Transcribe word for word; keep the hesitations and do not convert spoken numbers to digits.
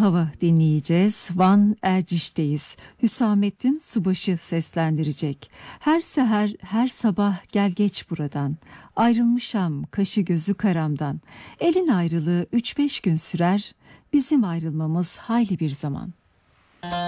Hava dinleyeceğiz. Van Erciş'teyiz. Hüsamettin Subaşı seslendirecek. Her seher, her sabah gel geç buradan. Ayrılmışam kaşı gözü karamdan. Elin ayrılığı üç beş gün sürer. Bizim ayrılmamız hayli bir zaman.